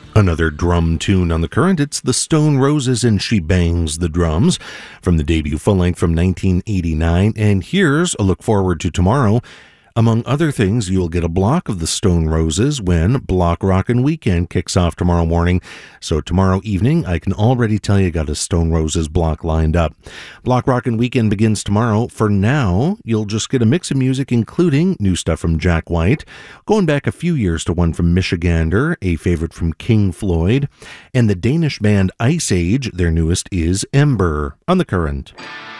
Another drum tune on the Current, it's the Stone Roses and She Bangs the Drums from the debut full-length from 1989. And here's a look forward to tomorrow. Among other things, you'll get a block of the Stone Roses when Block Rockin' Weekend kicks off tomorrow morning. So tomorrow evening, I can already tell you got a Stone Roses block lined up. Block Rockin' Weekend begins tomorrow. For now, you'll just get a mix of music, including new stuff from Jack White, going back a few years to one from Michigander, a favorite from King Floyd, and the Danish band Ice Age. Their newest is Ember on the Current.